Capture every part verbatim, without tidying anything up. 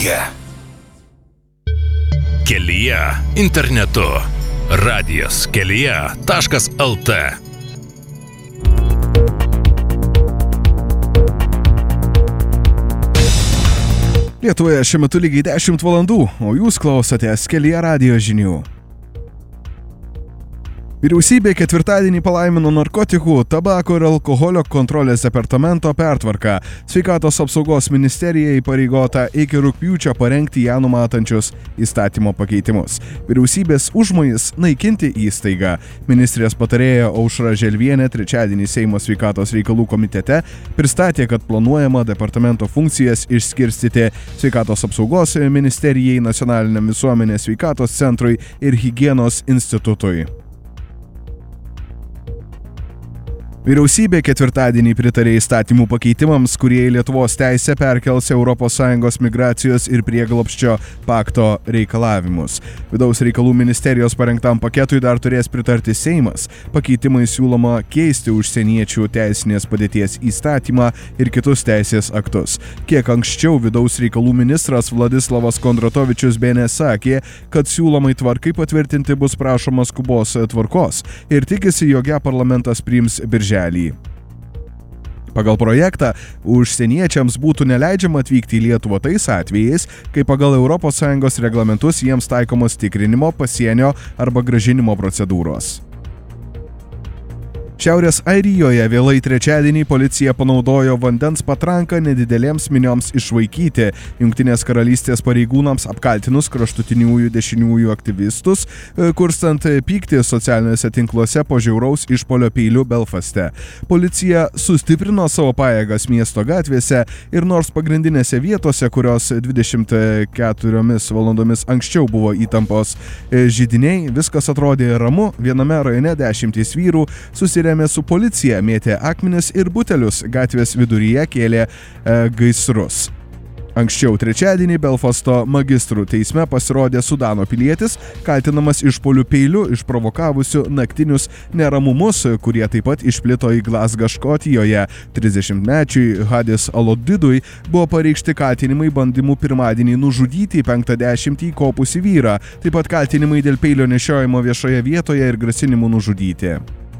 Kelyje. Kelyje internetu. Radijas kelyje taškas lt. Lietuvoje šiuo metu lygiai dešimt valandų, o jūs klausotės Kelyje radijo žinių. Vyriausybė ketvirtadienį palaimino narkotikų, tabako ir alkoholio kontrolės departamento pertvarką. Sveikatos apsaugos ministerija įpareigota iki rugpjūčio parengti ją numatančius įstatymo pakeitimus. Vyriausybės užmojis naikinti įstaigą. Ministrės patarėja Aušra Želvienė trečiadienį Seimo sveikatos reikalų komitete pristatė, kad planuojama departamento funkcijas išskirstyti Sveikatos apsaugos ministerijai, Nacionaliniam visuomenės sveikatos centrui ir Higienos institutui. Vyriausybė ketvirtadienį pritarė įstatymų pakeitimams, kurie į Lietuvos teisę perkels Europos Sąjungos migracijos ir prieglobsčio pakto reikalavimus. Vidaus reikalų ministerijos parengtam paketui dar turės pritarti Seimas. Pakeitimai siūloma keisti užsieniečių teisinės padėties įstatymą ir kitus teisės aktus. Kiek anksčiau vidaus reikalų ministras Vladislavas Kondratovičius B N S sakė, kad siūlomai tvarkai patvirtinti bus prašoma skubos tvarkos ir tikisi, jog ją parlamentas priims birželį. Pagal projektą užsieniečiams būtų neleidžiama atvykti į Lietuvą tais atvejais, kai pagal Europos Sąjungos reglamentus jiems taikomos tikrinimo, pasienio arba grąžinimo procedūros. Šiaurės Airijoje vėlai trečiadienį policija panaudojo vandens patranką nedidelėms minioms išvaikyti. Jungtinės karalystės pareigūnams apkaltinus kraštutiniųjų dešiniųjų aktyvistus, kurstant pyktį socialiniuose tinkluose po žiauraus išpuolio peiliu Belfaste. Policija sustiprino savo pajėgas miesto gatvėse ir nors pagrindinėse vietose, kurios dvidešimt keturiomis valandomis anksčiau buvo įtampos židiniai, viskas atrodė ramu. Viename rajone dešimtys vyrų susirėmė su policija, mėtė akmenis ir butelius, gatvės viduryje kėlė e, gaisrus. Anksčiau trečiadienį Belfasto magistrų teisme pasirodė Sudano pilietis, kaltinamas išpuoliu peiliu išprovokavusiu naktinius neramumus, kurie taip pat išplito į Glazgą Škotijoje. trisdešimtmečiui Hadis Alodidui buvo pareikšti kaltinimai bandymu pirmadienį nužudyti penktą dešimtį įkopusį vyrą, taip pat kaltinimai dėl peilio nešiojimo viešoje vietoje ir grasinimų nužudyti.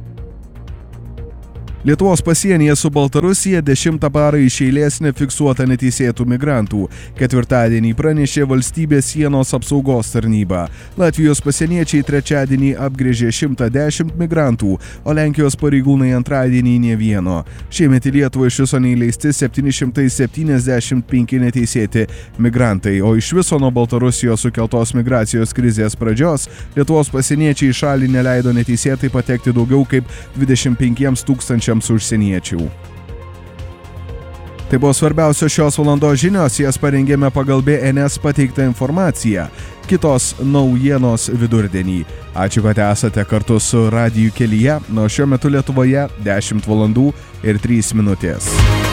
Lietuvos pasienyje su Baltarusija dešimtą parą iš eilės nefiksuota neteisėtų migrantų. Ketvirtadienį pranešė valstybės sienos apsaugos tarnyba. Latvijos pasieniečiai trečiadienį apgręžė šimtą dešimt migrantų, o Lenkijos pareigūnai antradienį nė vieno. Šiemet į Lietuvą iš viso neįleisti septyni šimtai septyniasdešimt penki neteisėti migrantai, o iš viso nuo Baltarusijos sukeltos migracijos krizės pradžios Lietuvos pasieniečiai į šalį neleido neteisėtai patekti daugiau kaip dvidešimt penkiems tūkstančiams užsieniečių. Tai buvo svarbiausios šios valandos žinios, jas parengėme pagal B N S pateiktą informaciją. Kitos naujienos vidurdienį. Ačiū, kad esate kartu su Radiju Kelyje, nuo šiuo metu Lietuvoje dešimt valandų ir trys minutės.